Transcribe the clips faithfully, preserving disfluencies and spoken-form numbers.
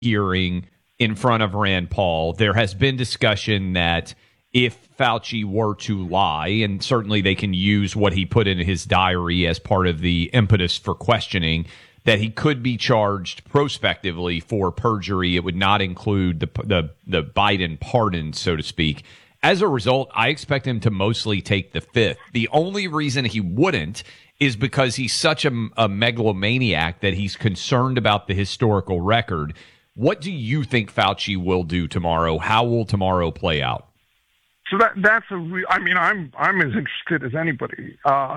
hearing in front of Rand Paul, there has been discussion that if Fauci were to lie, and certainly they can use what he put in his diary as part of the impetus for questioning, that he could be charged prospectively for perjury. It would not include the the, the Biden pardon, so to speak. As a result, I expect him to mostly take the fifth. The only reason he wouldn't is because he's such a, a megalomaniac that he's concerned about the historical record. What do you think Fauci will do tomorrow? How will tomorrow play out? So that that's a re- I mean, I'm I'm as interested as anybody. Uh,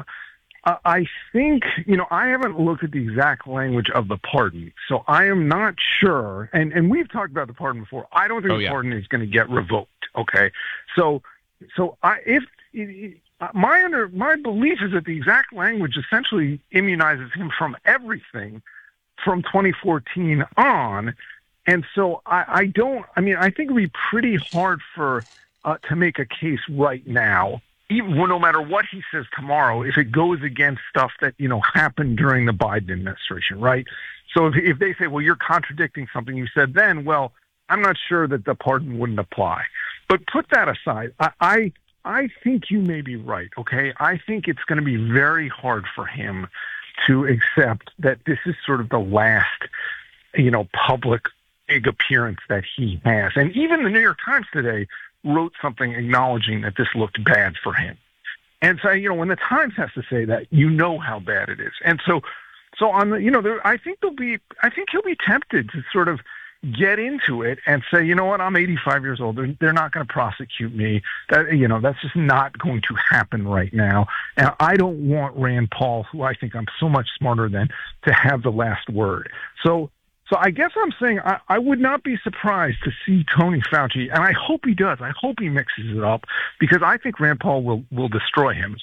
I think, you know, I haven't looked at the exact language of the pardon, so I am not sure. And, and we've talked about the pardon before. I don't think oh, the yeah. pardon is going to get revoked. Okay, so so I if it, my under my belief is that the exact language essentially immunizes him from everything from twenty fourteen on, and so I, I don't. I mean, I think it'd be pretty hard for uh, to make a case right now. Even well, no matter what he says tomorrow, if it goes against stuff that, you know, happened during the Biden administration, right? So if, if they say, well, you're contradicting something you said then, well, I'm not sure that the pardon wouldn't apply. But put that aside, I, I, I think you may be right, okay? I think it's going to be very hard for him to accept that this is sort of the last, you know, public big appearance that he has. And even the New York Times today wrote something acknowledging that this looked bad for him. And so, you know, when the Times has to say that, you know how bad it is. And so, so on the, you know, there, I think there'll be, I think he'll be tempted to sort of get into it and say, you know what, I'm eighty-five years old. They're, they're not going to prosecute me. That, you know, that's just not going to happen right now. And I don't want Rand Paul, who I think I'm so much smarter than, to have the last word. So, So I guess I'm saying I, I would not be surprised to see Tony Fauci, and I hope he does. I hope he mixes it up, because I think Rand Paul will, will destroy him.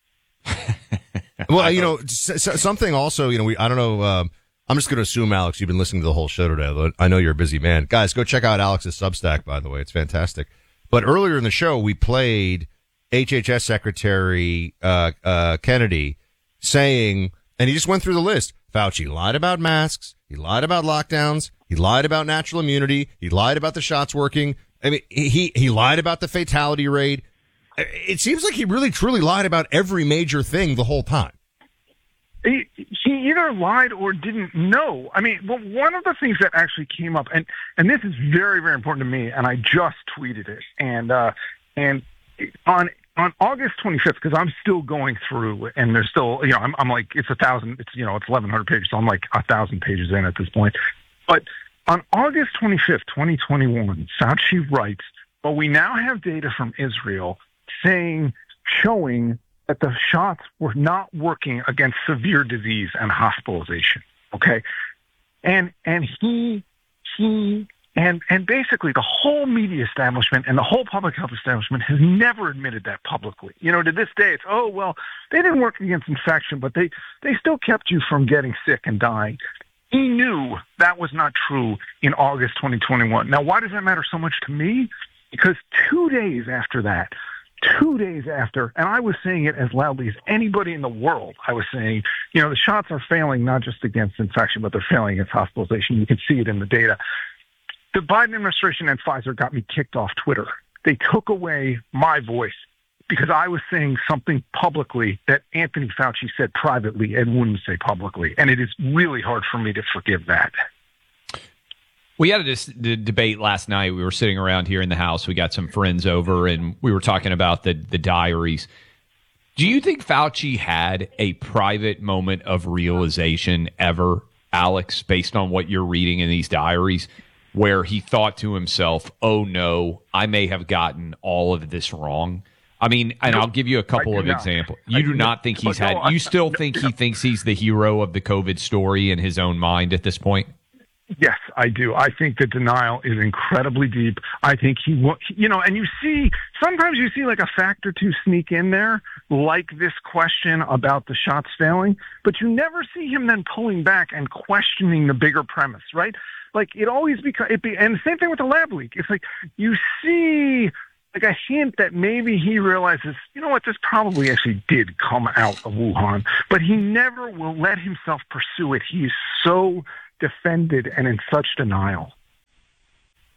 Well, you know, something also, you know, we I don't know. Um, I'm just going to assume, Alex, you've been listening to the whole show today. I know you're a busy man. Guys, go check out Alex's Substack, by the way. It's fantastic. But earlier in the show, we played H H S Secretary uh, uh, Kennedy saying, and he just went through the list. Fauci lied about masks. He lied about lockdowns. He lied about natural immunity. He lied about the shots working. I mean, he, he lied about the fatality rate. It seems like he really truly lied about every major thing the whole time. He, he either lied or didn't know. I mean, well, one of the things that actually came up, and, and this is very, very important to me, and I just tweeted it, and, uh, and on, on August twenty-fifth, because I'm still going through, and there's still, you know, I'm, I'm like, it's a thousand, it's, you know, it's eleven hundred pages, so I'm like a thousand pages in at this point. But on August twenty-fifth, twenty twenty-one, Fauci writes, well, we now have data from Israel saying, showing that the shots were not working against severe disease and hospitalization. Okay. And, and he, he, And and basically the whole media establishment and the whole public health establishment has never admitted that publicly. You know, to this day, it's, oh, well, they didn't work against infection, but they, they still kept you from getting sick and dying. He knew that was not true in August twenty twenty-one. Now, why does that matter so much to me? Because two days after that, two days after, and I was saying it as loudly as anybody in the world, I was saying, you know, the shots are failing not just against infection, but they're failing against hospitalization. You can see it in the data. The Biden administration and Pfizer got me kicked off Twitter. They took away my voice because I was saying something publicly that Anthony Fauci said privately and wouldn't say publicly. And it is really hard for me to forgive that. We had a dis- d- debate last night. We were sitting around here in the house. We got some friends over, and we were talking about the, the diaries. Do you think Fauci had a private moment of realization ever, Alex, based on what you're reading in these diaries, where he thought to himself, oh, no, I may have gotten all of this wrong? I mean, and no, I'll give you a couple of not. examples. You I do not think he's had – you still think he thinks he's the hero of the COVID story in his own mind at this point? Yes, I do. I think the denial is incredibly deep. I think he will, you know, and you see, sometimes you see like a fact or two sneak in there, like this question about the shots failing, but you never see him then pulling back and questioning the bigger premise, right? Like it always becomes, it be, and the same thing with the lab leak. It's like you see like a hint that maybe he realizes, you know what, this probably actually did come out of Wuhan, but he never will let himself pursue it. He is so defended and in such denial.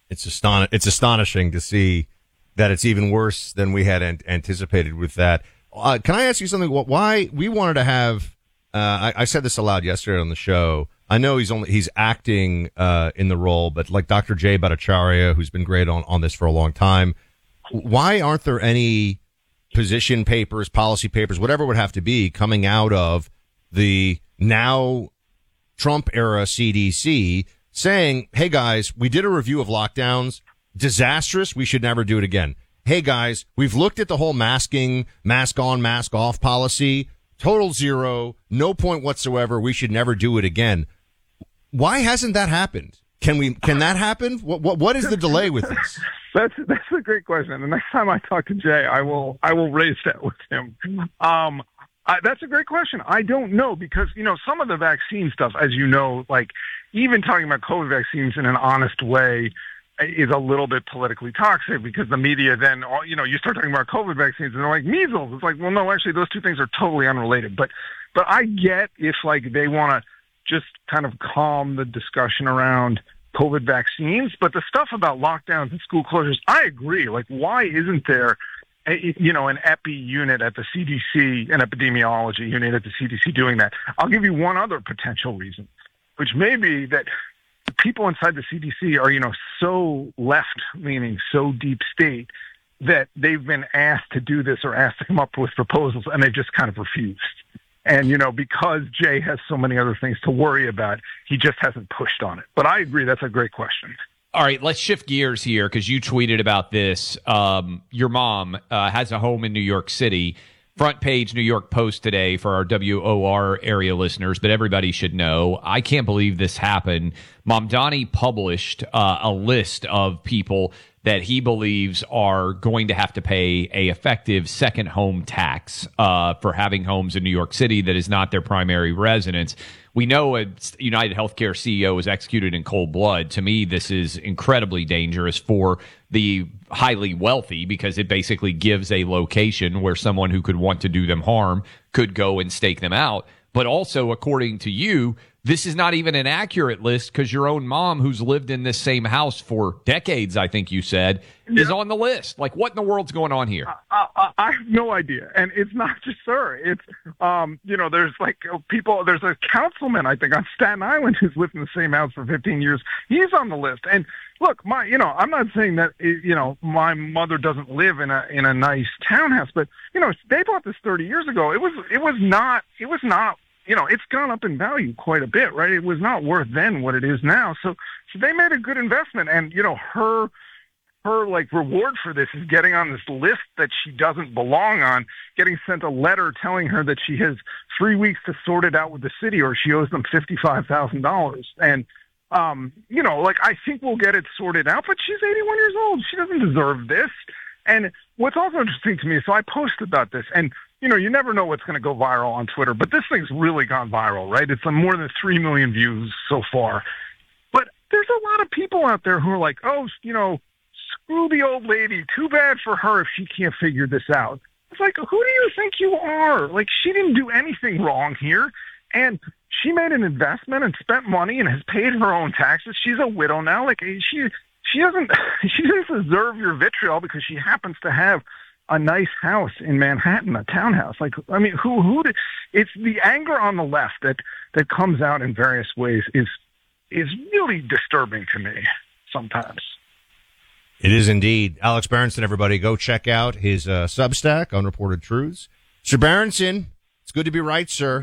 It's aston- It's astonishing to see that it's even worse than we had an- anticipated with that. Uh, can I ask you something? Why we wanted to have? Uh, I, I said this aloud yesterday on the show. I know he's only he's acting uh, in the role, but like Doctor Jay Bhattacharya, who's been great on, on this for a long time. Why aren't there any position papers, policy papers, whatever it would have to be, coming out of the now Trump era C D C saying, hey guys, we did a review of lockdowns, disastrous, we should never do it again. Hey guys, we've looked at the whole masking, mask on, mask off policy, total zero, no point whatsoever, we should never do it again. Why hasn't that happened? Can we, can that happen? What, what, what is the delay with this? That's that's a great question. The next time I talk to Jay, I will I will raise that with him. Um, I, that's a great question. I don't know because you know some of the vaccine stuff, as you know, like even talking about COVID vaccines in an honest way is a little bit politically toxic because the media then you know you start talking about COVID vaccines and they're like measles. It's like well no, actually those two things are totally unrelated. But but I get if like they want to just kind of calm the discussion around COVID vaccines, but the stuff about lockdowns and school closures, I agree. Like, why isn't there, a, you know, an epi unit at the C D C, an epidemiology unit at the C D C doing that? I'll give you one other potential reason, which may be that the people inside the C D C are, you know, so left-leaning, so deep state that they've been asked to do this or asked to come up with proposals, and they've just kind of refused. And, you know, because Jay has so many other things to worry about, he just hasn't pushed on it. But I agree. That's a great question. All right, let's shift gears here because you tweeted about this. Um, your mom uh, has a home in New York City. Front page New York Post today for our W O R area listeners, but everybody should know. I can't believe this happened. Mamdani published uh, a list of people that he believes are going to have to pay a effective second home tax uh, for having homes in New York City that is not their primary residence. We know a United Healthcare C E O was executed in cold blood. To me, this is incredibly dangerous for the highly wealthy because it basically gives a location where someone who could want to do them harm could go and stake them out. But also, according to you, this is not even an accurate list because your own mom, who's lived in this same house for decades, I think you said, yeah. is on the list. Like, what in the world's going on here? I, I, I have no idea. And it's not just her. It's, um, you know, there's like people, there's a councilman, I think, on Staten Island who's lived in the same house for fifteen years. He's on the list. And look, my, you know, I'm not saying that, you know, my mother doesn't live in a, in a nice townhouse, but, you know, they bought this thirty years ago. It was, it was not, it was not, you know, it's gone up in value quite a bit, right? It was not worth then what it is now. So, so they made a good investment. And, you know, her, her like reward for this is getting on this list that she doesn't belong on, getting sent a letter telling her that she has three weeks to sort it out with the city or she owes them fifty-five thousand dollars. And, um, you know, like, I think we'll get it sorted out, but she's eighty-one years old. She doesn't deserve this. And what's also interesting to me, so I posted about this, and, you know, you never know what's going to go viral on Twitter, but this thing's really gone viral, right? It's on more than three million views so far. But there's a lot of people out there who are like, oh, you know, screw the old lady. Too bad for her if she can't figure this out. It's like, who do you think you are? Like, she didn't do anything wrong here. And she made an investment and spent money and has paid her own taxes. She's a widow now. Like, she she doesn't she doesn't deserve your vitriol because she happens to have a nice house in Manhattan, a townhouse. Like, I mean, who, who did, it's the anger on the left that, that comes out in various ways is, is really disturbing to me sometimes. It is indeed. Alex Berenson, everybody, go check out his uh, Substack, Unreported Truths. Sir Berenson, it's good to be right, sir.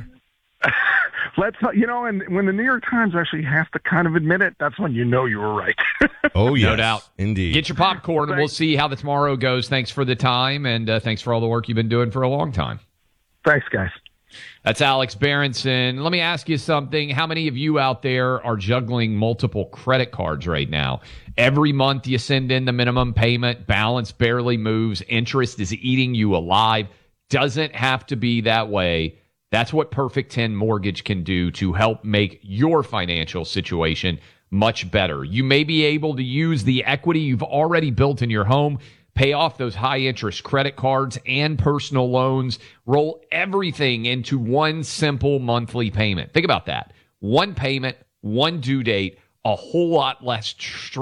Let's, you know, and when the New York Times actually has to kind of admit it, that's when you know you were right. Oh, yes. No doubt. Indeed. Get your popcorn, and we'll see how the tomorrow goes. Thanks for the time, and uh, thanks for all the work you've been doing for a long time. Thanks, guys. That's Alex Berenson. Let me ask you something. How many of you out there are juggling multiple credit cards right now? Every month you send in the minimum payment, balance barely moves, interest is eating you alive. Doesn't have to be that way. That's what Perfect ten Mortgage can do to help make your financial situation much better. You may be able to use the equity you've already built in your home, pay off those high-interest credit cards and personal loans, roll everything into one simple monthly payment. Think about that. One payment, one due date, a whole lot less stress.